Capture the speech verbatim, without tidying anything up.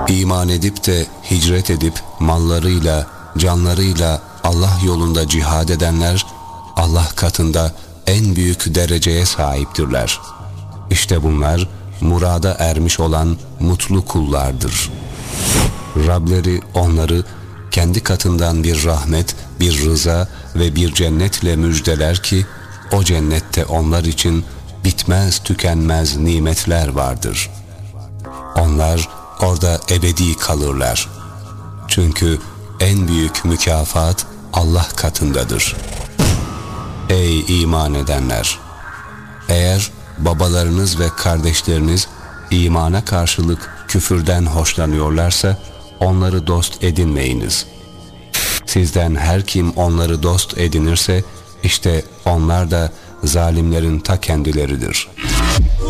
İman edip de hicret edip mallarıyla, canlarıyla Allah yolunda cihad edenler Allah katında en büyük dereceye sahiptirler. İşte bunlar murada ermiş olan mutlu kullardır. Rableri onları kendi katından bir rahmet, bir rıza ve bir cennetle müjdeler ki o cennette onlar için bitmez tükenmez nimetler vardır. Onlar orada ebedi kalırlar. Çünkü en büyük mükafat Allah katındadır. Ey iman edenler! Eğer babalarınız ve kardeşleriniz imana karşılık küfürden hoşlanıyorlarsa onları dost edinmeyiniz. Sizden her kim onları dost edinirse işte onlar da zalimlerin ta kendileridir.